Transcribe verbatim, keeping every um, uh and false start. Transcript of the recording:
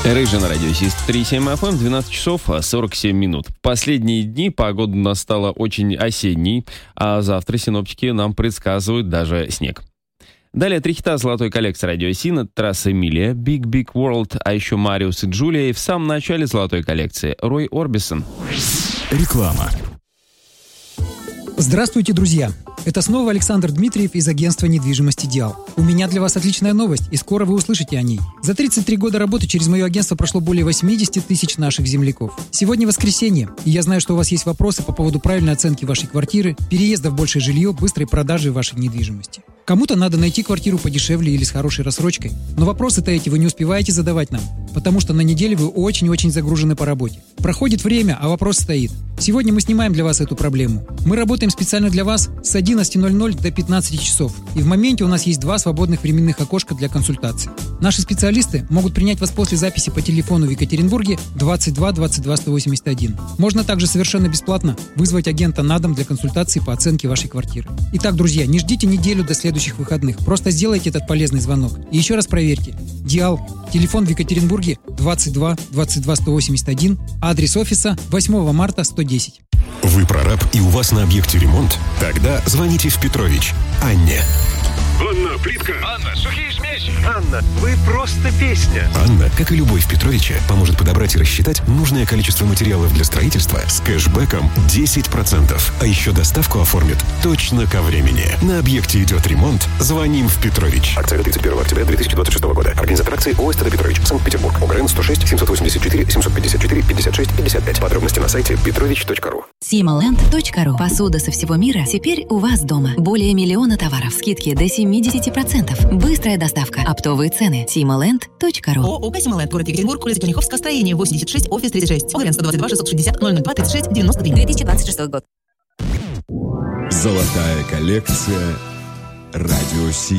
Рыжий на радио Си сто три и семь эф эм, двенадцать часов сорок семь минут. Последние дни погода у нас стала очень осенней, а завтра синоптики нам предсказывают даже снег. Далее три хита золотой коллекции радио Сина, трасса Эмилия, Big Big World, а еще Мариус и Джулия, и в самом начале золотой коллекции Рой Орбисон. Реклама. Здравствуйте, друзья! Это снова Александр Дмитриев из агентства недвижимости «Диал». У меня для вас отличная новость, и скоро вы услышите о ней. За тридцать три года работы через мое агентство прошло более восемьдесят тысяч наших земляков. Сегодня воскресенье, и я знаю, что у вас есть вопросы по поводу правильной оценки вашей квартиры, переезда в большее жилье, быстрой продажи вашей недвижимости. Кому-то надо найти квартиру подешевле или с хорошей рассрочкой, но вопросы-то эти вы не успеваете задавать нам, потому что на неделе вы очень-очень загружены по работе. Проходит время, а вопрос стоит. Сегодня мы снимаем для вас эту проблему. Мы работаем специально для вас с одиннадцати ноль-ноль до пятнадцати часов, и в моменте у нас есть два свободных временных окошка для консультаций. Наши специалисты могут принять вас после записи по телефону в Екатеринбурге двадцать два двадцать два сто восемьдесят один. Можно также совершенно бесплатно вызвать агента на дом для консультации по оценке вашей квартиры. Итак, друзья, не ждите неделю до следующих выходных. Просто сделайте этот полезный звонок. И еще раз проверьте. Диал, телефон в Екатеринбурге двадцать два двадцать два сто восемьдесят один, адрес офиса восьмого марта сто десять. Вы прораб и у вас на объекте ремонт? Тогда звоните в Петрович Анне. Анна, плитка. Анна, сухие смеси. Анна, вы просто песня. Анна, как и любой в Петровиче, поможет подобрать и рассчитать нужное количество материалов для строительства с кэшбэком десять процентов. А еще доставку оформит точно ко времени. На объекте идет ремонт, звоним в Петрович. Акция до тридцать первого октября две тысячи двадцать шестого года. Организатор акции ООО «СТД Петрович», Санкт-Петербург. ОГРН сто шесть семьсот восемьдесят четыре семьсот пятьдесят четыре пятьдесят шесть пятьдесят пять. Подробности на сайте петрович точка ру. симоленд точка ру. Посуда со всего мира теперь у вас дома. Более миллиона товаров. Скидки до семьдесят процентов. Быстрая доставка. Оптовые цены. симоленд точка ру. ООО «Симоленд», город Екатеринбург, улица Черняховского, строение восемьдесят шесть, офис тридцать шесть. ОГРН сто двадцать два шестьсот шестьдесят ноль ноль два тридцать шесть девяносто три. две тысячи двадцать шестой год. Золотая коллекция радио Си.